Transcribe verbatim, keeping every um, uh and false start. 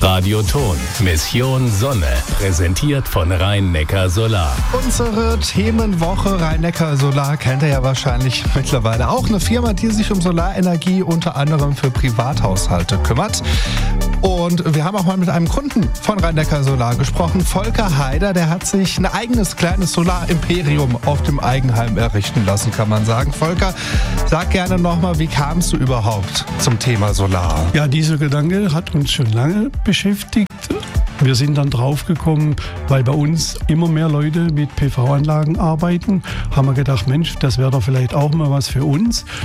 Radioton. Mission Sonne. Präsentiert von Rhein-Neckar Solar. Unsere Themenwoche Rhein-Neckar Solar kennt ihr ja wahrscheinlich mittlerweile. Auch eine Firma, die sich um Solarenergie unter anderem für Privathaushalte kümmert. Und wir haben auch mal mit einem Kunden von Rhein-Neckar Solar gesprochen. Volker Heider, der hat sich ein eigenes kleines Solarimperium auf dem Eigenheim errichten lassen, kann man sagen. Volker, sag gerne nochmal, wie kamst du überhaupt zum Thema Solar? Ja, dieser Gedanke hat uns schon lange beschäftigt. Wir sind dann draufgekommen, weil bei uns immer mehr Leute mit P V-Anlagen arbeiten, haben wir gedacht, Mensch, das wäre doch vielleicht auch mal was für uns.